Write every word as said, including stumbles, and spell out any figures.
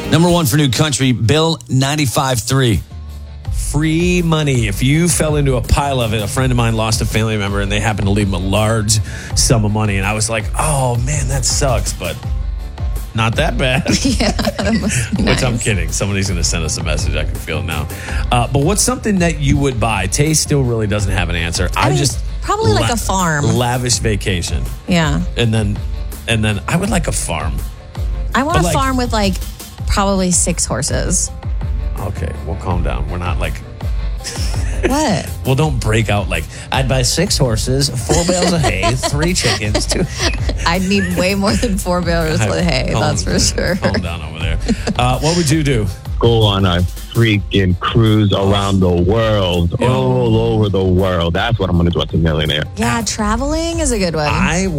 Number one for New Country, Bill ninety-five three. Free money. If you fell into a pile of it, a friend of mine lost a family member and they happened to leave him a large sum of money. And I was like, oh, man, that sucks, but not that bad. Yeah, that must be Which nice. I'm kidding. Somebody's going to send us a message. I can feel it now. Uh, but what's something that you would buy? Tay still really doesn't have an answer. I, I mean, just probably like a farm. Lavish vacation. Yeah. And then and then I would like a farm. I want But a like- farm with like probably six horses. Okay, well, calm down. We're not like, What? well, don't break out like, I'd buy six horses, four bales of hay, three chickens, two. I'd need way more than four bales of hay, Calm- that's for sure. Calm down over there. Uh, what would you do? Go on a freaking cruise around the world, all over the world. That's what I'm going to do as a millionaire. Yeah, traveling is a good one. I